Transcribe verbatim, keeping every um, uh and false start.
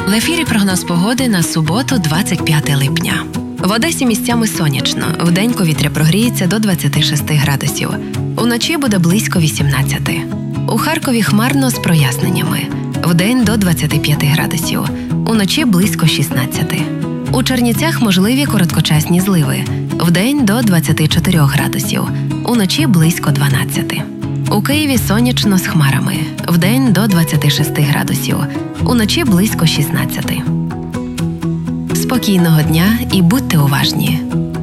В ефірі прогноз погоди на суботу, двадцять п'яте липня. В Одесі місцями сонячно. Вдень повітря прогріється до двадцяти шести градусів. Уночі буде близько вісімнадцяти. У Харкові хмарно з проясненнями. Вдень до двадцяти п'яти градусів. Уночі близько шістнадцяти. У Чернівцях можливі короткочасні зливи. Вдень до двадцяти чотирьох градусів. Уночі близько дванадцяти. У Києві сонячно з хмарами. Вдень до двадцяти шести градусів. Уночі близько шістнадцяти. Спокійного дня і будьте уважні.